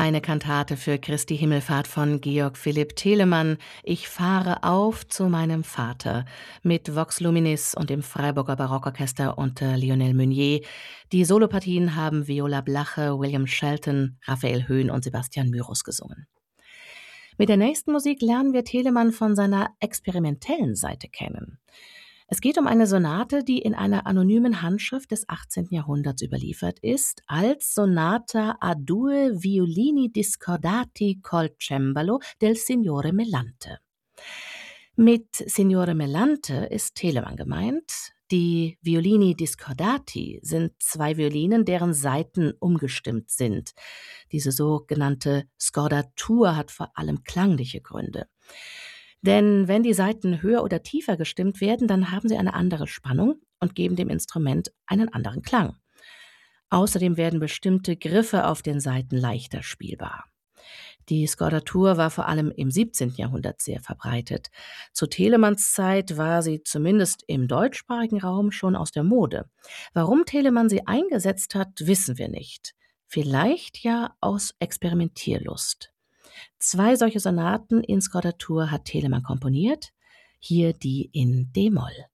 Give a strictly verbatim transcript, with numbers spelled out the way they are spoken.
Eine Kantate für Christi Himmelfahrt von Georg Philipp Telemann. Ich fahre auf zu meinem Vater mit Vox Luminis und dem Freiburger Barockorchester unter Lionel Meunier. Die Solopartien haben Viola Blache, William Shelton, Raphael Höhn und Sebastian Myrus gesungen. Mit der nächsten Musik lernen wir Telemann von seiner experimentellen Seite kennen. Es geht um eine Sonate, die in einer anonymen Handschrift des achtzehnten Jahrhunderts überliefert ist, als Sonata a due violini discordati col cembalo del Signore Melante. Mit Signore Melante ist Telemann gemeint. Die Violini discordati sind zwei Violinen, deren Saiten umgestimmt sind. Diese sogenannte Scordatur hat vor allem klangliche Gründe. Denn wenn die Saiten höher oder tiefer gestimmt werden, dann haben sie eine andere Spannung und geben dem Instrument einen anderen Klang. Außerdem werden bestimmte Griffe auf den Saiten leichter spielbar. Die Scordatur war vor allem im siebzehnten Jahrhundert sehr verbreitet. Zu Telemanns Zeit war sie zumindest im deutschsprachigen Raum schon aus der Mode. Warum Telemann sie eingesetzt hat, wissen wir nicht. Vielleicht ja aus Experimentierlust. Zwei solche Sonaten in Scordatur hat Telemann komponiert, hier die in D-Moll.